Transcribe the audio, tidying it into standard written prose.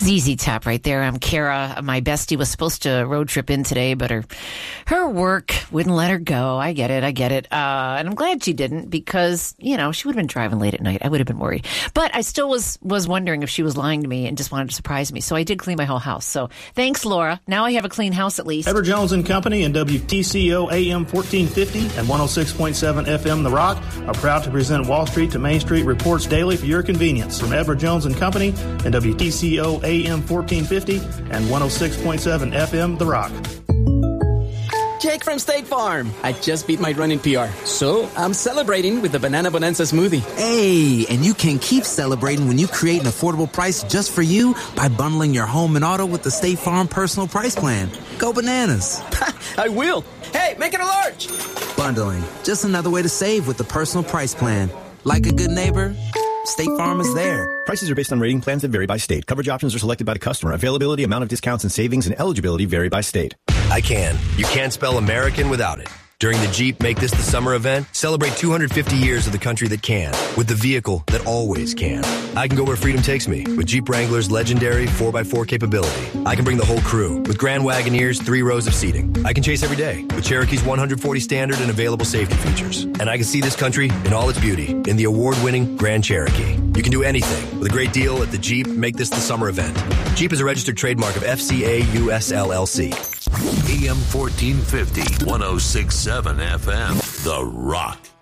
ZZ Top right there. I'm Kara. My bestie was supposed to road trip in today, but her work wouldn't let her go. I get it. And I'm glad she didn't because, she would have been driving late at night. I would have been worried. But I still was wondering if she was lying to me and just wanted to surprise me. So I did clean my whole house. So thanks, Laura. Now I have a clean house at least. Edward Jones and Company and WTCO AM 1450 and 106.7 FM The Rock are proud to present Wall Street to Main Street reports daily for your convenience. From Edward Jones and Company and WTCO AM 1450 and 106.7 FM The Rock. Jake from State Farm. I just beat my run in PR, so I'm celebrating with the Banana Bonanza smoothie. Hey, and you can keep celebrating when you create an affordable price just for you by bundling your home and auto with the State Farm Personal Price Plan. Go bananas. I will. Hey, make it a large. Bundling, just another way to save with the Personal Price Plan. Like a good neighbor, State Farm is there. Prices are based on rating plans that vary by state. Coverage options are selected by the customer. Availability, amount of discounts and savings, and eligibility vary by state. I can. You can't spell American without it. During the Jeep Make This the Summer event, celebrate 250 years of the country that can, with the vehicle that always can. I can go where freedom takes me, with Jeep Wrangler's legendary 4x4 capability. I can bring the whole crew, with Grand Wagoneer's 3 rows of seating. I can chase every day, with Cherokee's 140 standard and available safety features. And I can see this country in all its beauty, in the award-winning Grand Cherokee. You can do anything, with a great deal at the Jeep Make This the Summer event. Jeep is a registered trademark of FCA US LLC. AM 1450, 106.7 FM, The Rock.